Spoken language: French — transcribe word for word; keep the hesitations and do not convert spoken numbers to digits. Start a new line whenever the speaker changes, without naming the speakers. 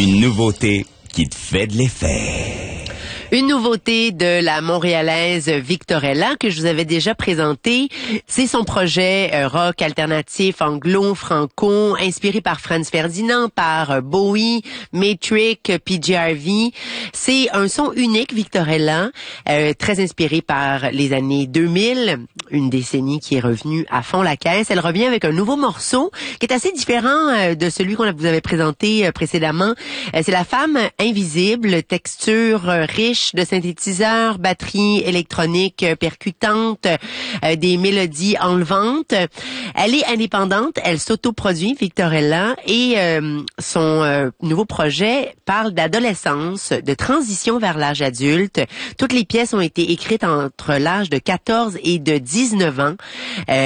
Une nouveauté qui te fait de l'effet.
Une nouveauté de la Montréalaise Victorella que je vous avais déjà présentée, c'est son projet euh, rock alternatif anglo-franco, inspiré par Franz Ferdinand, par euh, Bowie, Metric, P J Harvey. C'est un son unique, Victorella, euh, très inspiré par les années deux mille, une décennie qui est revenue à fond la caisse. Elle revient avec un nouveau morceau qui est assez différent euh, de celui qu'on vous avait présenté euh, précédemment. Euh, c'est La Femme Invisible, texture euh, riche de synthétiseurs, batteries électroniques euh, percutantes, euh, des mélodies enlevantes. Elle est indépendante, elle s'autoproduit, Victorella, et euh, son euh, nouveau projet parle d'adolescence, de transition vers l'âge adulte. Toutes les pièces ont été écrites entre l'âge de quatorze et de dix-neuf ans. Euh,